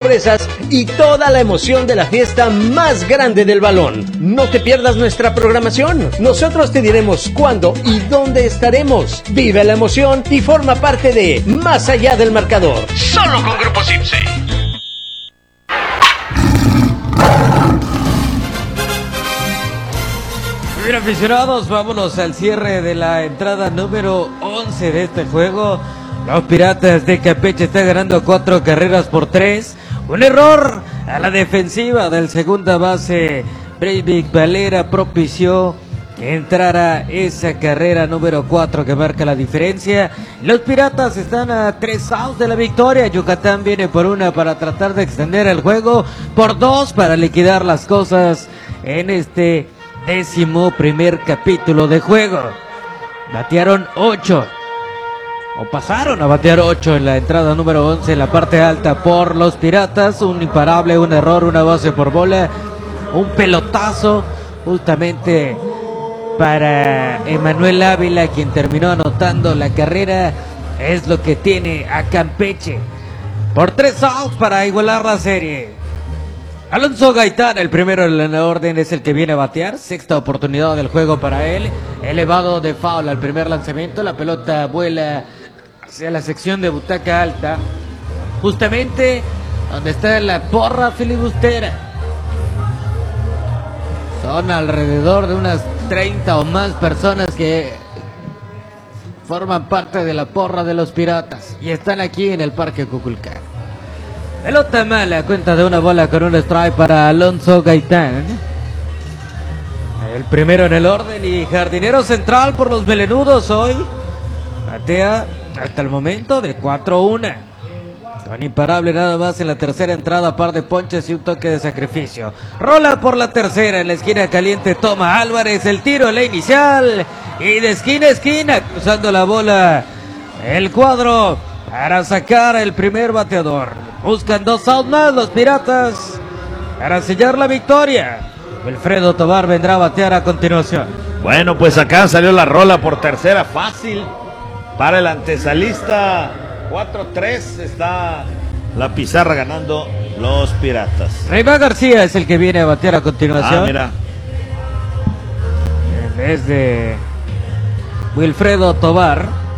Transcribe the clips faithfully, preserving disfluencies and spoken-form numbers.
sorpresas y toda la emoción de la fiesta más grande del balón. No te pierdas nuestra programación. Nosotros te diremos cuándo y dónde estaremos. Vive la emoción y forma parte de Más Allá del Marcador. Solo con Grupo Sipse. Bien, aficionados, vámonos al cierre de la entrada número once de este juego. Los Piratas de Campeche están ganando cuatro carreras por tres. Un error a la defensiva del segunda base Breivik Valera propició que entrara esa carrera número cuatro que marca la diferencia. Los Piratas están a tres outs de la victoria. Yucatán viene por una para tratar de extender el juego, por dos para liquidar las cosas en este décimo primer capítulo de juego. Batearon ocho, o pasaron a batear ocho en la entrada número once en la parte alta por los Piratas. Un imparable, un error, una base por bola, un pelotazo justamente para Emanuel Ávila, quien terminó anotando la carrera. Es lo que tiene a Campeche por tres outs para igualar la serie. Alonso Gaitán, el primero en la orden, es el que viene a batear. Sexta oportunidad del juego para él. Elevado de foul al primer lanzamiento. La pelota vuela hacia la sección de butaca alta, justamente donde está la porra filibustera. Son alrededor de unas treinta o más personas que forman parte de la porra de los Piratas y están aquí en el Parque Cuculcán. Pelota mala, cuenta de una bola con un strike para Alonso Gaitán. El primero en el orden y jardinero central por los melenudos hoy. Batea hasta el momento de cuatro uno. Con imparable nada más en la tercera entrada, par de ponches y un toque de sacrificio. Rola por la tercera en la esquina caliente, toma Álvarez el tiro en la inicial. Y de esquina a esquina, cruzando la bola el cuadro para sacar el primer bateador. Buscan dos outs más los Piratas para sellar la victoria. Wilfredo Tovar vendrá a batear a continuación. Bueno, pues acá salió la rola por tercera, fácil para el antesalista. cuatro tres está la pizarra ganando los Piratas. Reymar García es el que viene a batear a continuación. Ah, mira. En vez de Wilfredo Tovar.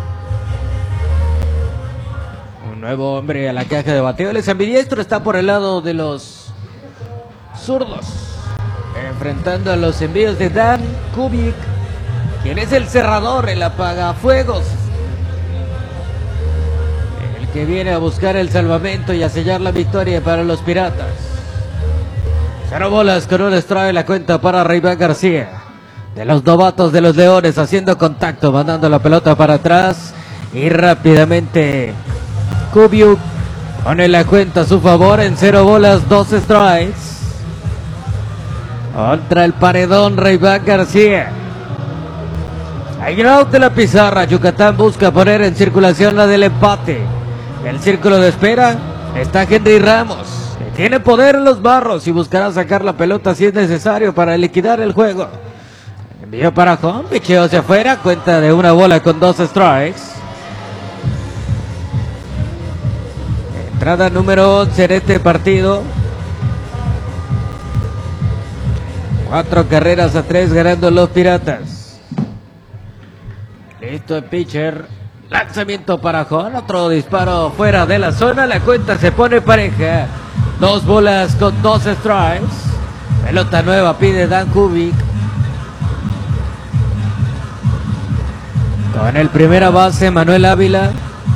Nuevo hombre a la caja de bateo. El ambidiestro está por el lado de los zurdos, enfrentando a los envíos de Dan Kubik, quien es el cerrador, el apagafuegos, el que viene a buscar el salvamento y a sellar la victoria para los Piratas. Cero bolas con un strike, la cuenta para Reymar García, de los novatos de los Leones, haciendo contacto, mandando la pelota para atrás y rápidamente Kubiuk pone la cuenta a su favor en cero bolas, dos strikes. Contra el paredón Reymar García. Hay out de la pizarra. Yucatán busca poner en circulación la del empate. El círculo de espera está Henry Ramos, que tiene poder en los barros y buscará sacar la pelota si es necesario para liquidar el juego. Envío para home, picheo hacia afuera, cuenta de una bola con dos strikes. Entrada número once en este partido. Cuatro carreras a tres ganando los Piratas. Listo el pitcher. Lanzamiento para Jon. Otro disparo fuera de la zona. La cuenta se pone pareja. Dos bolas con dos strikes. Pelota nueva pide Dan Kubik. Con el primera base Manuel Ávila,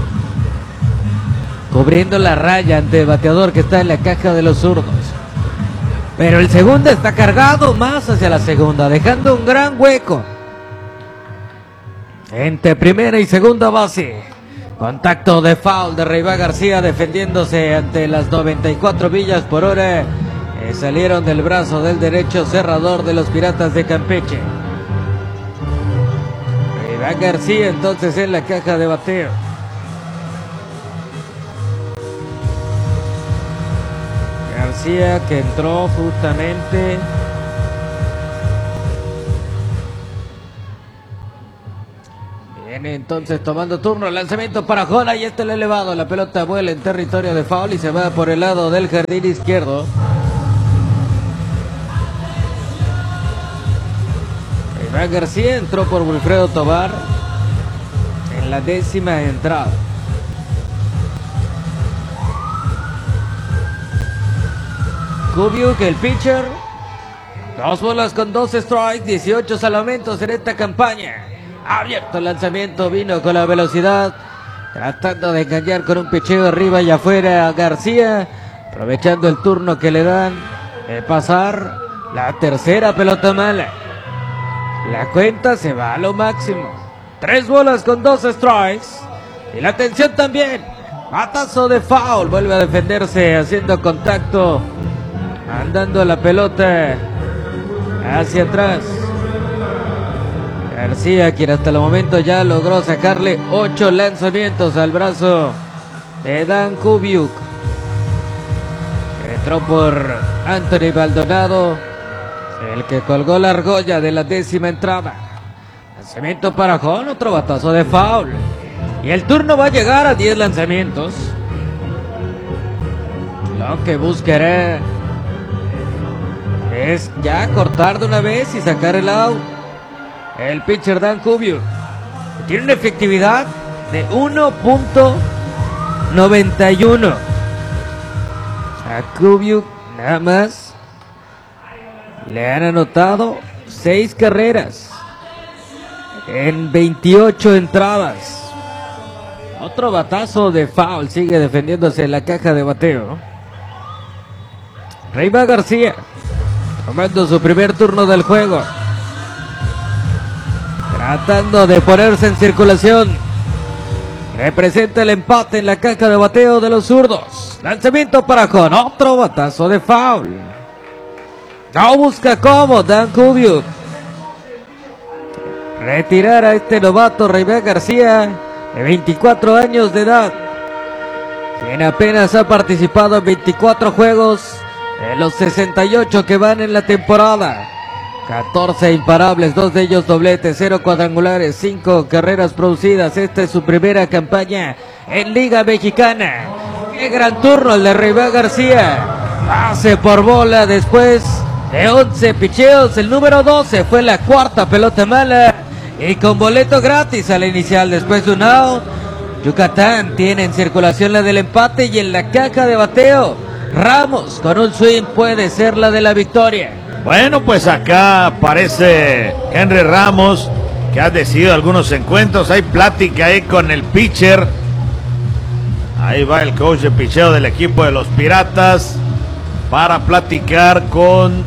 cubriendo la raya ante el bateador que está en la caja de los zurdos. Pero el segundo está cargado más hacia la segunda, dejando un gran hueco entre primera y segunda base. Contacto de foul de Reymar García, defendiéndose ante las noventa y cuatro millas por hora que salieron del brazo del derecho cerrador de los Piratas de Campeche. Reymar García entonces en la caja de bateo. García, que entró justamente en Viene entonces tomando turno, lanzamiento para Jola y este el elevado, la pelota vuela en territorio de foul y se va por el lado del jardín izquierdo. Iván García entró por Wilfredo Tobar en la décima entrada. Kubiuk, el pitcher. Dos bolas con dos strikes, dieciocho salvamentos en esta campaña. Abierto el lanzamiento, vino con la velocidad, tratando de engañar con un picheo arriba y afuera a García, aprovechando el turno que le dan de pasar la tercera pelota mala. La cuenta se va a lo máximo. Tres bolas con dos strikes. Y la atención también. Batazo de foul, vuelve a defenderse haciendo contacto, andando la pelota hacia atrás. García, quien hasta el momento ya logró sacarle ocho lanzamientos al brazo de Dan Kubiuk. Entró por Anthony Maldonado, el que colgó la argolla de la décima entrada. Lanzamiento para Jón, otro batazo de foul. Y el turno va a llegar a diez lanzamientos. Lo que buscará es ya cortar de una vez y sacar el out. El pitcher Dan Kubiuk tiene una efectividad de uno punto noventa y uno. A Kubiuk nada más le han anotado seis carreras en veintiocho entradas. Otro batazo de foul, sigue defendiéndose en la caja de bateo. Reiva García tomando su primer turno del juego, tratando de ponerse en circulación. Representa el empate en la caja de bateo de los zurdos. Lanzamiento para Jón, otro batazo de foul. No busca cómo Dan Kubiuk retirar a este novato Reiva García, de veinticuatro años de edad, quien apenas ha participado en veinticuatro juegos de los sesenta y ocho que van en la temporada. catorce imparables, dos de ellos dobletes, cero cuadrangulares, cinco carreras producidas. Esta es su primera campaña en Liga Mexicana. ¡Qué gran turno el de Reiva García! Pase por bola después de once picheos. El número doce fue la cuarta pelota mala y con boleto gratis a la inicial. Después de un out, Yucatán tiene en circulación la del empate y en la caja de bateo Ramos con un swing puede ser la de la victoria. Bueno, pues acá aparece Henry Ramos, que ha decidido algunos encuentros. Hay plática ahí con el pitcher. Ahí va el coach de picheo del equipo de los Piratas para platicar con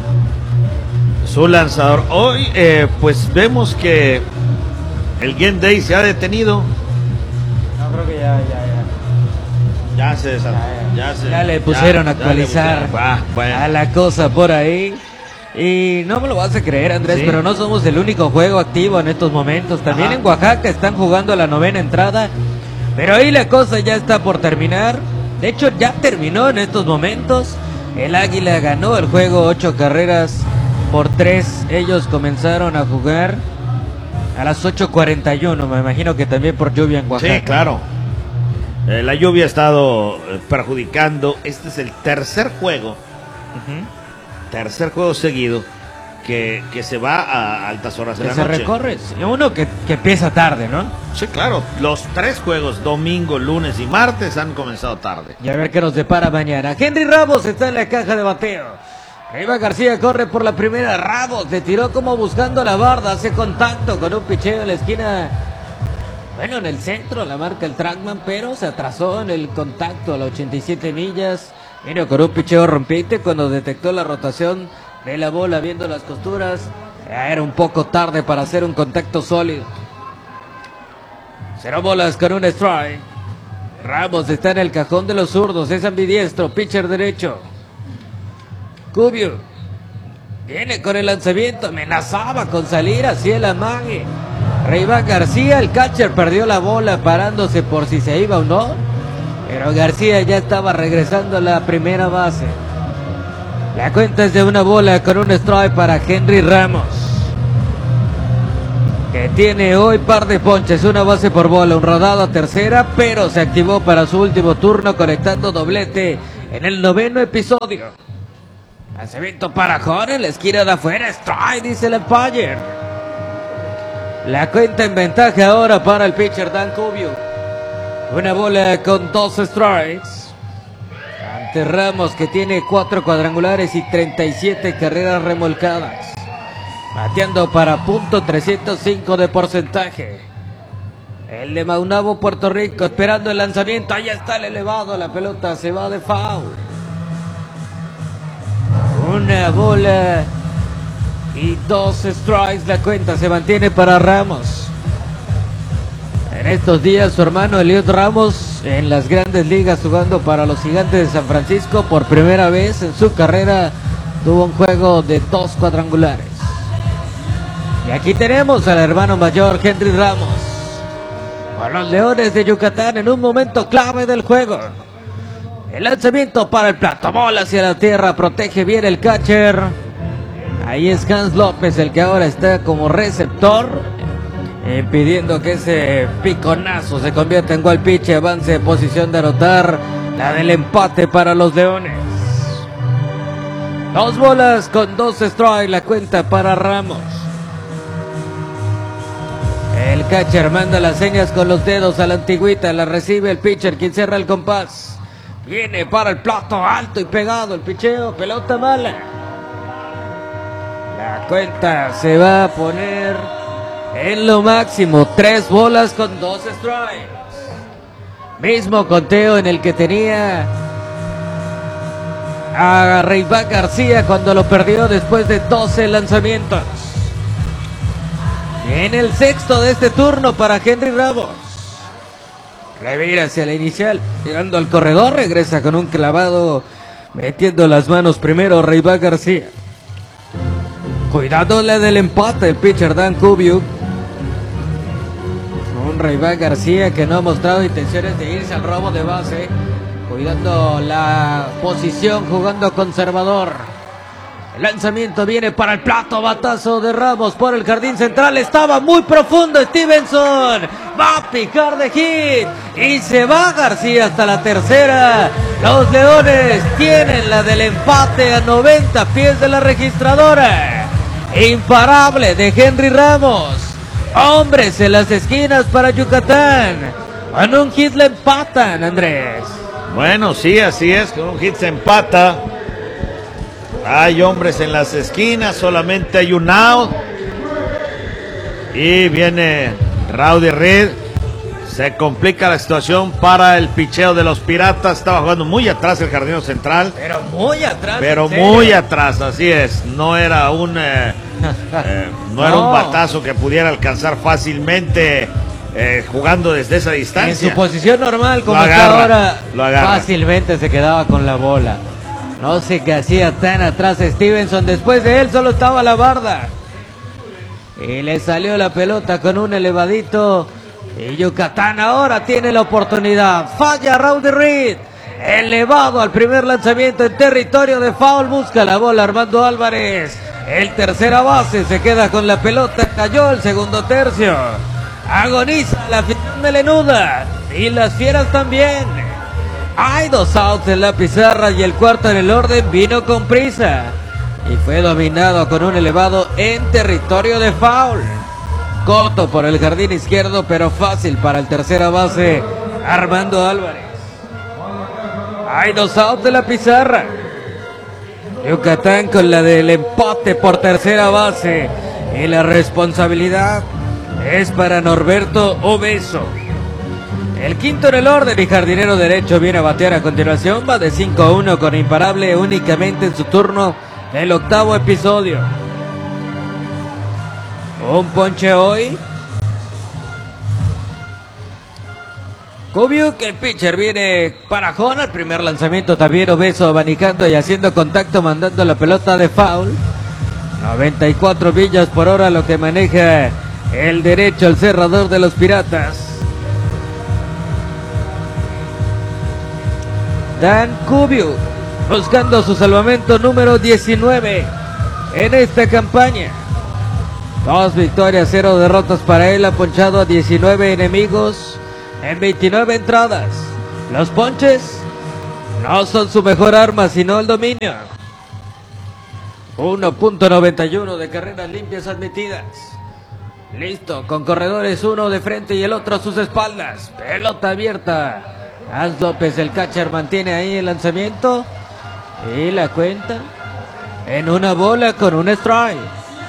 su lanzador. Hoy eh, pues vemos que el Game Day se ha detenido. No, creo que ya, ya, ya. Ya se desató. Ya, se, ya le pusieron ya, a actualizar pusieron. Ah, bueno. a la cosa por ahí. Y no me lo vas a creer, Andrés, sí, pero no somos el único juego activo en estos momentos. También Ajá. en Oaxaca están jugando la novena entrada, pero ahí la cosa ya está por terminar. De hecho, ya terminó en estos momentos. El Águila ganó el juego ocho carreras por tres. Ellos comenzaron a jugar a las ocho cuarenta y uno. Me imagino que también por lluvia en Oaxaca. Sí, claro. Eh, la lluvia ha estado eh, perjudicando. Este es el tercer juego. Uh-huh. Tercer juego seguido que, que se va a altas horas de la se noche. recorre. Uno que, que empieza tarde, ¿no? Sí, claro. Los tres juegos, domingo, lunes y martes, han comenzado tarde. Y a ver qué nos depara mañana. Henry Ramos está en la caja de bateo. Reiva García corre por la primera. Ramos le tiró como buscando la barda. Hace contacto con un picheo en la esquina. Bueno, en el centro la marca el trackman, pero se atrasó en el contacto a las ochenta y siete millas. Vino con un picheo rompiente cuando detectó la rotación de la bola viendo las costuras. Era un poco tarde para hacer un contacto sólido. Cero bolas con un strike. Ramos está en el cajón de los zurdos, es ambidiestro, pitcher derecho. Kubiuk viene con el lanzamiento, amenazaba con salir hacia el amague. Reiva García, el catcher perdió la bola parándose por si se iba o no, pero García ya estaba regresando a la primera base. La cuenta es de una bola con un strike para Henry Ramos. que tiene hoy par de ponches, una base por bola, un rodado a tercera, pero se activó para su último turno conectando doblete en el noveno episodio. Lanzamiento para Jorge en la esquina de afuera, strike, dice el umpire. La cuenta en ventaja ahora para el pitcher Dan Cubio. Una bola con dos strikes ante Ramos, que tiene cuatro cuadrangulares y treinta y siete carreras remolcadas, bateando para punto trescientos cinco de porcentaje. El de Maunabo, Puerto Rico, esperando el lanzamiento. Ahí está el elevado, la pelota se va de foul. Una bola y dos strikes, la cuenta se mantiene para Ramos. En estos días su hermano Eliot Ramos en las grandes ligas jugando para los Gigantes de San Francisco, por primera vez en su carrera tuvo un juego de dos cuadrangulares. Y aquí tenemos al hermano mayor Henry Ramos con los Leones de Yucatán en un momento clave del juego. El lanzamiento para el plato, bola hacia la tierra, protege bien el catcher. Ahí es Hans López el que ahora está como receptor, impidiendo que ese piconazo se convierta en gol pitch y avance en posición de anotar la del empate para los Leones. Dos bolas con dos strikes, la cuenta para Ramos. El catcher manda las señas con los dedos a la antigüita, la recibe el pitcher, quien cierra el compás. Viene para el plato, alto y pegado el picheo, pelota mala. La cuenta se va a poner en lo máximo, tres bolas con dos strikes. Mismo conteo en el que tenía a Rayback García cuando lo perdió después de doce lanzamientos. En el sexto de este turno para Henry Ramos. Revira hacia la inicial, tirando al corredor, regresa con un clavado, metiendo las manos primero Rayback García. Cuidándole del empate el pitcher Dan Cubio. Un Rayback García que no ha mostrado intenciones de irse al robo de base, cuidando la posición, jugando conservador. El lanzamiento viene para el plato, batazo de Ramos por el jardín central, estaba muy profundo Stevenson, va a picar de hit y se va García hasta la tercera. Los Leones tienen la del empate a noventa pies de la registradora. Imparable de Henry Ramos. Hombres en las esquinas para Yucatán. Con un hit le empatan, Andrés. Bueno, sí, así es, con un hit se empata. Hay hombres en las esquinas, solamente hay un out. Y viene Rowdy Reed. Se complica la situación para el picheo de los Piratas. Estaba jugando muy atrás el jardinero central. Pero muy atrás. Pero muy atrás, así es. No era un eh, eh, no, no era un batazo que pudiera alcanzar fácilmente eh, jugando desde esa distancia. En su posición normal, como agarra, está ahora, lo agarra. Fácilmente se quedaba con la bola. No sé qué hacía tan atrás Stevenson. Después de él solo estaba la barda. Y le salió la pelota con un elevadito. Y Yucatán ahora tiene la oportunidad. Falla Rowdy Reed. Elevado al primer lanzamiento en territorio de foul. Busca la bola Armando Álvarez. El tercera base se queda con la pelota. Cayó el segundo tercio. Agoniza la afición melenuda. Y las fieras también. Hay dos outs en la pizarra y el cuarto en el orden vino con prisa. Y fue dominado con un elevado en territorio de foul. Corto por el jardín izquierdo, pero fácil para el tercera base, Armando Álvarez. Hay dos outs de la pizarra. Yucatán con la del empate por tercera base. Y la responsabilidad es para Norberto Obeso. El quinto en el orden y jardinero derecho viene a batear a continuación. Va de cinco a uno con imparable únicamente en su turno del octavo episodio. Un ponche hoy. Kubiuk, el pitcher, viene para Jona. El primer lanzamiento también Obeso abanicando y haciendo contacto, mandando la pelota de foul. noventa y cuatro millas por hora lo que maneja el derecho, el cerrador de los Piratas. Dan Kubiuk buscando su salvamento número diecinueve en esta campaña. Dos victorias, cero derrotas para él. Ha ponchado a diecinueve enemigos en veintinueve entradas. Los ponches no son su mejor arma, sino el dominio. uno punto noventa y uno de carreras limpias admitidas. Listo, con corredores, uno de frente y el otro a sus espaldas. Pelota abierta. Hans López, el catcher, mantiene ahí el lanzamiento. Y la cuenta en una bola con un strike.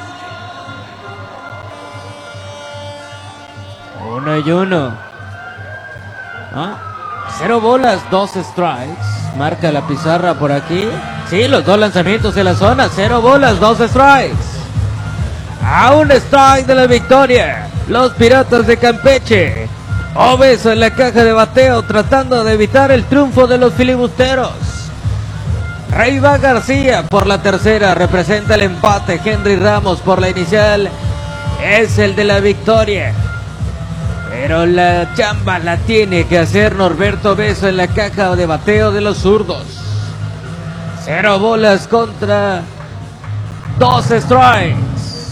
Uno y uno. ¿Ah? Cero bolas, dos strikes. Marca la pizarra por aquí. Sí, los dos lanzamientos en la zona. Cero bolas, dos strikes. A un strike de la victoria. Los Piratas de Campeche. Obeso en la caja de bateo, tratando de evitar el triunfo de los filibusteros. Reiva García por la tercera, representa el empate. Henry Ramos por la inicial es el de la victoria. Pero la chamba la tiene que hacer Norberto Obeso en la caja de bateo de los zurdos. Cero bolas contra dos strikes.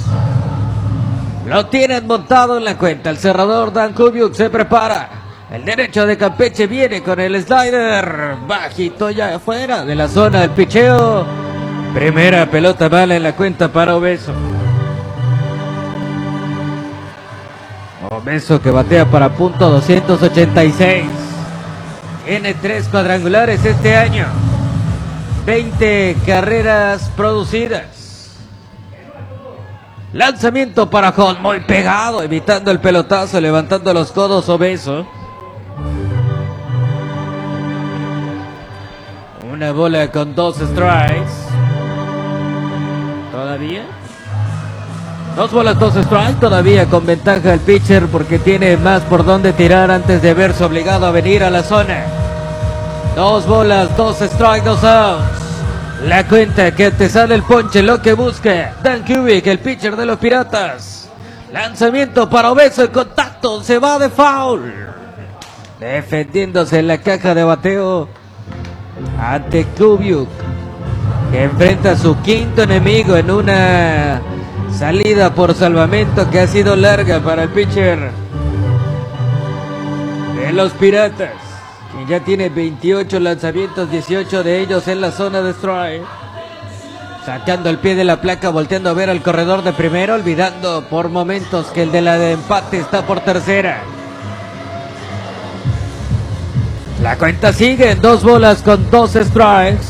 Lo tienen montado en la cuenta. El cerrador Dan Kubiuk se prepara. El derecho de Campeche viene con el slider. Bajito ya afuera de la zona del picheo. Primera pelota mala en la cuenta para Obeso. Obeso que batea para punto doscientos ochenta y seis. Tiene tres cuadrangulares este año. veinte carreras producidas. Lanzamiento para Hall, muy pegado, evitando el pelotazo, levantando los codos Obeso. Una bola con dos strikes. ¿Todavía? Dos bolas, dos strikes, todavía con ventaja el pitcher porque tiene más por donde tirar antes de verse obligado a venir a la zona. Dos bolas, dos strikes, dos outs. La cuenta que te sale el ponche, lo que busca Dan Kubiuk, el pitcher de los Piratas. Lanzamiento para Obeso, el contacto, se va de foul. Defendiéndose en la caja de bateo ante Kubiuk, que enfrenta a su quinto enemigo en una salida por salvamento que ha sido larga para el pitcher de los Piratas, quien ya tiene veintiocho lanzamientos, dieciocho de ellos en la zona de strike. Sacando el pie de la placa, volteando a ver al corredor de primero, olvidando por momentos que el de la de empate está por tercera. La cuenta sigue en dos bolas con dos strikes.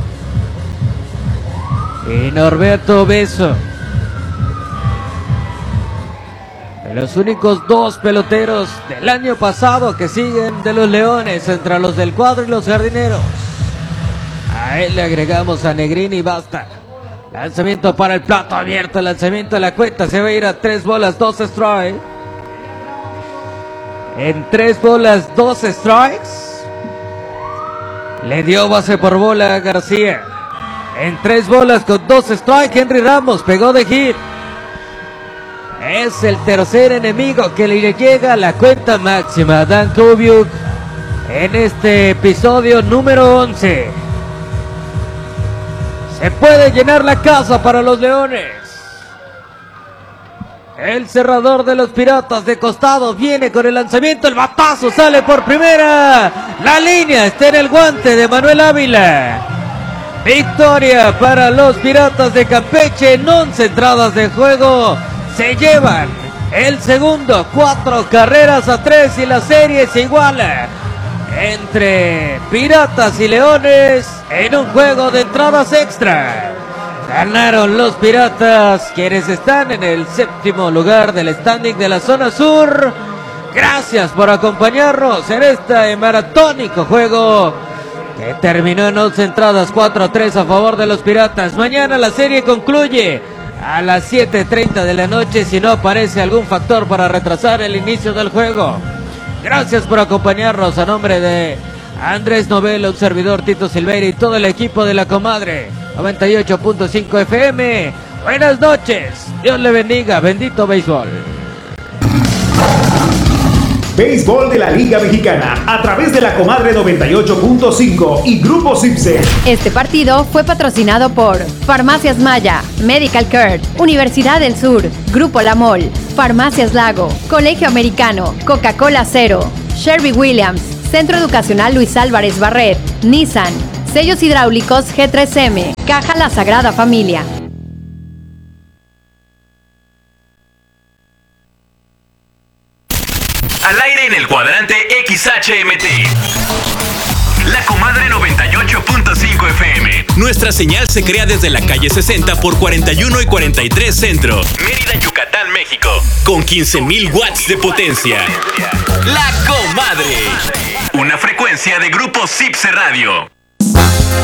Y Norberto Obeso, de los únicos dos peloteros del año pasado que siguen de los Leones, entre los del cuadro y los jardineros. A él le agregamos a Negrini y basta. Lanzamiento para el plato abierto, lanzamiento de la cuenta, se va a ir a tres bolas, dos strikes. En tres bolas, dos strikes. Le dio base por bola a García. En tres bolas con dos strikes, Henry Ramos pegó de hit. Es el tercer enemigo que le llega a la cuenta máxima a Dan Kubiuk en este episodio número once. Se puede llenar la casa para los Leones. El cerrador de los Piratas de costado viene con el lanzamiento, el batazo sale por primera. La línea está en el guante de Manuel Ávila. Victoria para los Piratas de Campeche en once entradas de juego. Se llevan el segundo, cuatro carreras a tres y la serie se iguala entre Piratas y Leones en un juego de entradas extra. Ganaron los Piratas, quienes están en el séptimo lugar del standing de la zona sur. Gracias por acompañarnos en este maratónico juego que terminó en once entradas, cuatro a tres a favor de los Piratas. Mañana la serie concluye a las siete treinta de la noche si no aparece algún factor para retrasar el inicio del juego. Gracias por acompañarnos. A nombre de Andrés Novelo, un servidor Tito Silveira y todo el equipo de La Comadre noventa y ocho punto cinco F M. Buenas noches, Dios le bendiga, bendito béisbol. béisbol de la Liga Mexicana, a través de la Comadre noventa y ocho punto cinco y Grupo Cipse. Este partido fue patrocinado por Farmacias Maya, Medical Care, Universidad del Sur, Grupo La Mol, Farmacias Lago, Colegio Americano, Coca-Cola Cero, Sherwin Williams, Centro Educacional Luis Álvarez Barret, Nissan, Sellos Hidráulicos G tres M, Caja La Sagrada Familia. Al aire en el cuadrante X H M T. La Comadre noventa y ocho punto cinco F M. Nuestra señal se crea desde la calle sesenta por cuarenta y uno y cuarenta y tres Centro, Mérida, Yucatán, México, con quince mil watts de potencia. La Comadre. Una frecuencia de Grupo Cipse Radio.